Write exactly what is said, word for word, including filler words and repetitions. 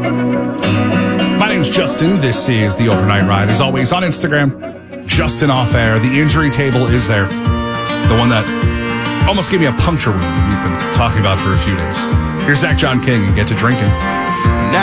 My name's Justin. This is The Overnight Ride. As always, on Instagram, Justin Off Air. The injury table is there. The one that almost gave me a puncture wound we've been talking about for a few days. Here's Zach John King and Get to Drinking.